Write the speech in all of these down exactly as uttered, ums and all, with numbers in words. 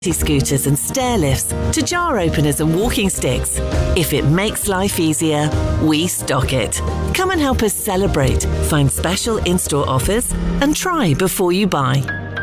scooters and stair lifts to jar openers and walking sticks. If it makes life easier, we stock it. Come and help us celebrate, find special in-store offers and try before you buy.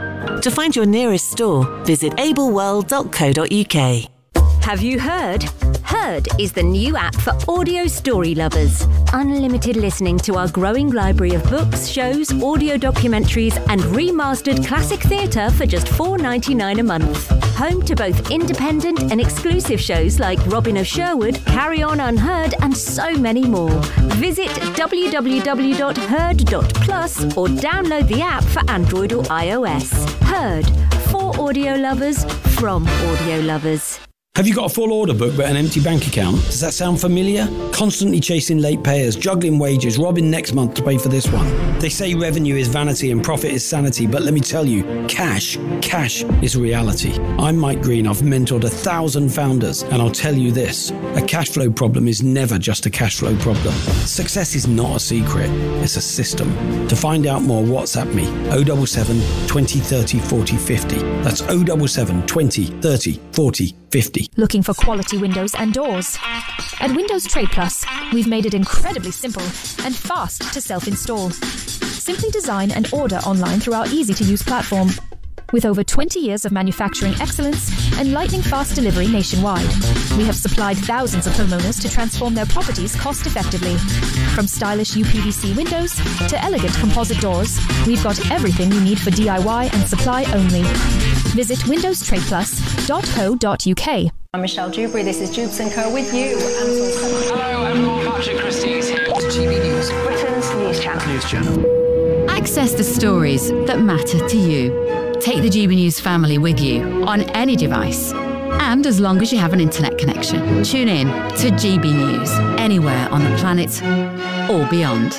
To find your nearest store, visit able world dot co dot uk. Have you heard? Heard is the new app for audio story lovers. Unlimited listening to our growing library of books, shows, audio documentaries and remastered classic theatre for just four dollars ninety-nine a month. Home to both independent and exclusive shows like Robin of Sherwood, Carry On Unheard and so many more. Visit w w w dot heard dot plus or download the app for Android or iOS. Heard, for audio lovers, from audio lovers. Have you got a full order book but an empty bank account? Does that sound familiar? Constantly chasing late payers, juggling wages, robbing next month to pay for this one. They say revenue is vanity and profit is sanity, but let me tell you, cash, cash is reality. I'm Mike Green, I've mentored a thousand founders, and I'll tell you this, a cash flow problem is never just a cash flow problem. Success is not a secret, it's a system. To find out more, WhatsApp me, oh seven seven, twenty, thirty, forty, fifty. That's oh seven seven, twenty, thirty, forty, fifty. Looking for quality windows and doors? At Windows Trade Plus, we've made it incredibly simple and fast to self-install. Simply design and order online through our easy-to-use platform. With over twenty years of manufacturing excellence and lightning-fast delivery nationwide, we have supplied thousands of homeowners to transform their properties cost-effectively. From stylish U P V C windows to elegant composite doors, we've got everything you need for D I Y and supply only. Visit windows trade plus dot co dot uk. I'm Michelle Dewberry, this is Jubes and Co with you. Hello everyone, Patrick Christie is here. G B News, Britain's news channel. News channel. Access the stories that matter to you. Take the G B News family with you on any device. And as long as you have an internet connection, tune in to G B News anywhere on the planet or beyond.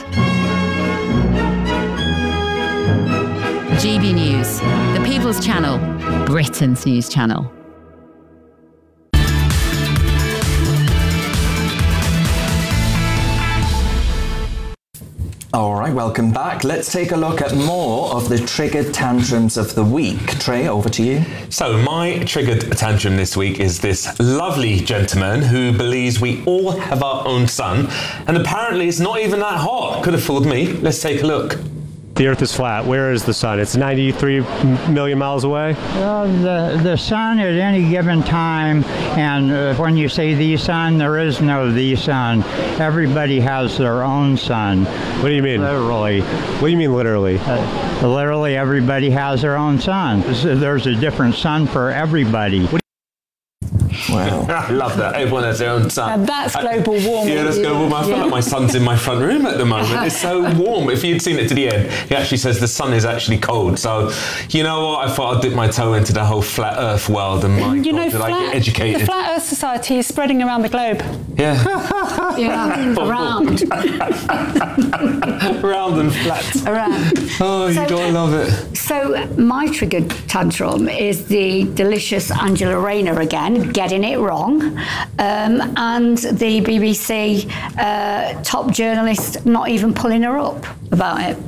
G B News, the People's Channel, Britain's news channel. All right, welcome back. Let's take a look at more of the triggered tantrums of the week. Trey, over to you. So my triggered tantrum this week is this lovely gentleman who believes we all have our own sun, and apparently it's not even that hot. Could have fooled me. Let's take a look. The Earth is flat. Where is the sun? It's ninety-three million miles away? Well, the, the sun at any given time, and uh, when you say the sun, there is no the sun. Everybody has their own sun. What do you mean? Literally. What do you mean literally? Uh, literally, everybody has their own sun. There's a different sun for everybody. What Wow. I love that. Everyone has their own sun. Now that's global warming. Yeah, that's global warming. I feel Yeah. like my sun's in my front room at the moment. It's so warm. If you'd seen it to the end, he actually says the sun is actually cold. So, you know what? I thought I'd dip my toe into the whole flat Earth world, and my You God, know, did flat, I get educated? the Flat Earth Society is spreading around the globe. Yeah. Yeah, around. Round and flat. Around. Oh, you So- gotta love it. So my triggered tantrum is the delicious Angela Rayner again, getting it wrong, um, and the B B C uh, top journalist not even pulling her up about it.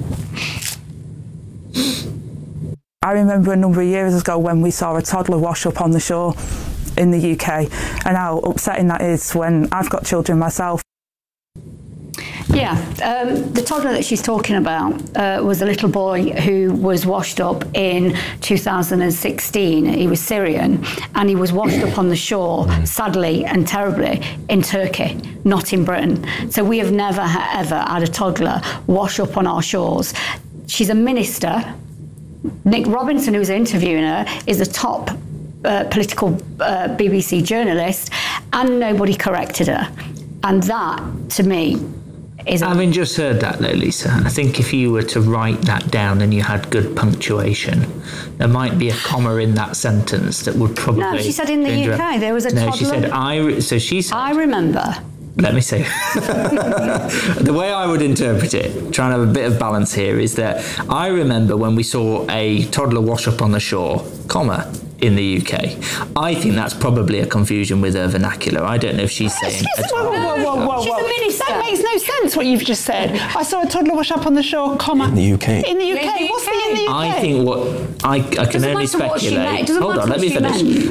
I remember a number of years ago when we saw a toddler wash up on the shore in the U K, and how upsetting that is when I've got children myself. Yeah, um, the toddler that she's talking about uh, was a little boy who was washed up in two thousand sixteen. He was Syrian, and he was washed up on the shore, sadly and terribly, in Turkey, not in Britain. So we have never, ha- ever had a toddler wash up on our shores. She's a minister. Nick Robinson, who's interviewing her, is a top uh, political uh, B B C journalist, and nobody corrected her. And that, to me, is... Having just heard that, though, Lisa, I think if you were to write that down and you had good punctuation, there might be a comma in that sentence that would probably... No, she said in the U K there was a no, toddler... she said, I... Re- so she said... I remember... Let me see. The way I would interpret it, trying to have a bit of balance here, is that I remember when we saw a toddler wash up on the shore, comma, in the U K. I think that's probably a confusion with her vernacular. I don't know if she's saying a Whoa, whoa, whoa, whoa, She's a whoa. minister. That makes no sense, what you've just said. I saw a toddler wash up on the shore, comma. In the U K. In the U K. In the What's the U K? in the U K? I think what I, I can Doesn't only matter what she speculate. meant. It doesn't Hold on, matter let what me she finish. meant.